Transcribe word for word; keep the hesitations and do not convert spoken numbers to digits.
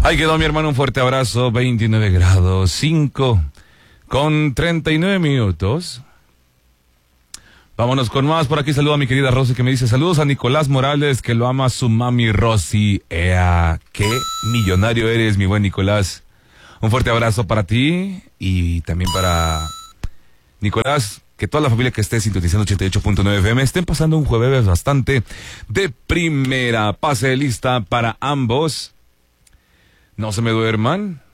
Ahí quedó mi hermano, un fuerte abrazo. Veintinueve grados, cinco con treinta y nueve minutos. Vámonos con más. Por aquí saludo a mi querida Rosy, que me dice: saludos a Nicolás Morales, que lo ama su mami Rosy. Ea, qué millonario eres, mi buen Nicolás. Un fuerte abrazo para ti y también para Nicolás. Que toda la familia que esté sintonizando ochenta y ocho punto nueve F M estén pasando un jueves bastante de primera. Pase lista para ambos. No se me duerman.